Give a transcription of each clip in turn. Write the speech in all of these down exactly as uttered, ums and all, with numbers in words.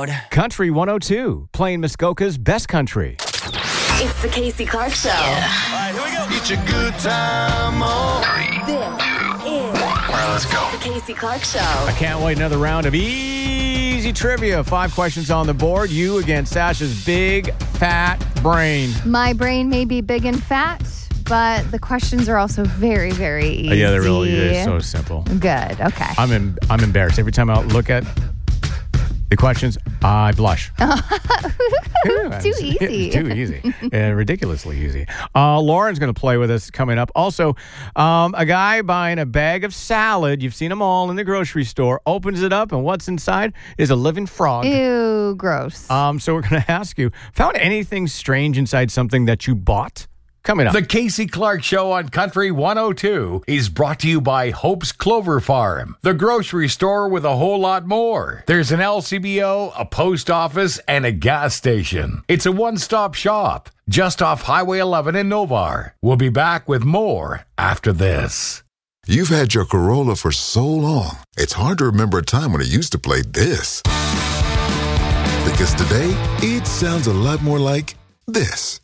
loud. Country one oh two, playing Muskoka's best country. It's the Casey Clark Show. Yeah. All right, here we go. Get your good time on. This is All right, let's go. the Casey Clark Show. I can't wait another round of easy trivia. Five questions on the board. You against Sasha's big, fat brain. My brain may be big and fat, but the questions are also very, very easy. Oh, yeah, they're really they're so simple. Good. Okay. I'm em- I'm embarrassed. Every time I look at the questions, I blush. Too easy. Too easy. And ridiculously easy. Uh, Lauren's going to play with us coming up. Also, um, a guy buying a bag of salad. You've seen them all in the grocery store. Opens it up, and what's inside is a living frog. Ew, gross. Um, so we're going to ask you, found anything strange inside something that you bought? Coming up. The Casey Clark Show on Country one oh two is brought to you by Hope's Clover Farm, the grocery store with a whole lot more. There's an L C B O, a post office, and a gas station. It's a one-stop shop just off Highway eleven in Novar. We'll be back with more after this. You've had your Corolla for so long, it's hard to remember a time when it used to play this. Because today, it sounds a lot more like this.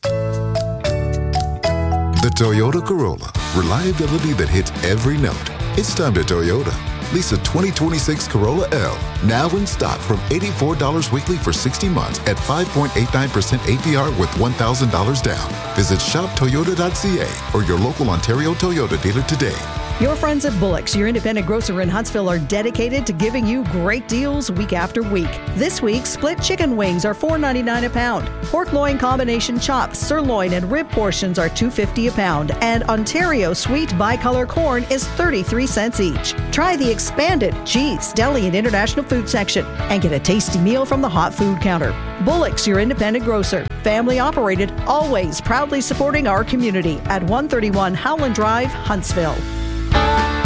The Toyota Corolla. Reliability that hits every note. It's time to Toyota. Lease a twenty twenty-six Corolla L. Now in stock from eighty-four dollars weekly for sixty months at five point eight nine percent A P R with one thousand dollars down. Visit shop toyota dot c a or your local Ontario Toyota dealer today. Your friends at Bullock's, your independent grocer in Huntsville, are dedicated to giving you great deals week after week. This week, split chicken wings are four ninety-nine a pound. Pork loin combination chops, sirloin, and rib portions are two fifty a pound. And Ontario sweet bicolor corn is thirty-three cents each. Try the expanded cheese, deli, and international food section and get a tasty meal from the hot food counter. Bullock's, your independent grocer. Family operated, always proudly supporting our community at one thirty-one Howland Drive, Huntsville.